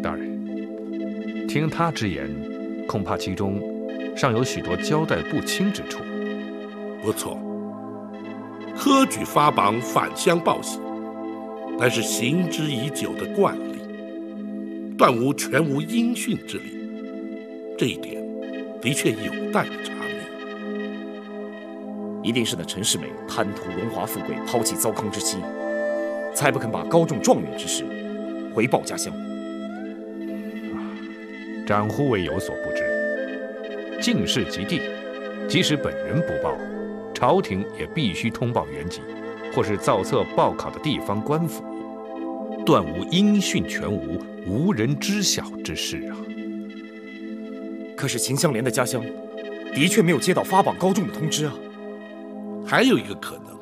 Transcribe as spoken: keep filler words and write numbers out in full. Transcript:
大人，听他之言，恐怕其中尚有许多交代不清之处。 不错，科举发榜返乡报喜，乃是行之已久的惯例，断无全无音讯之理。这一点的确有待查明。 一定是那陈世美贪图荣华富贵，抛弃糟糠之妻，才不肯把高中状元之事回报家乡。 长忽未有所不知，进士及第，即使本人不报，朝廷也必须通报原籍，或是造册报考的地方官府，断无音讯全无、无人知晓之事啊。 可是秦香莲的家乡的确没有接到发榜高中的通知啊。 还有一个可能，